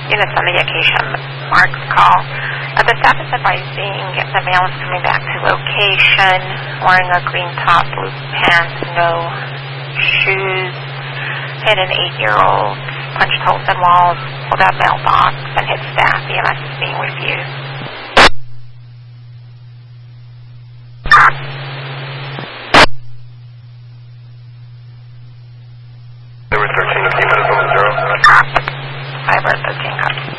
units on the occasion Mark's call. The staff is advising the male is coming back to location, wearing a green top, blue pants, no shoes, hit an 8-year-old, punched holes in walls, pulled out mailbox, and hit staff. EMS is being reviewed.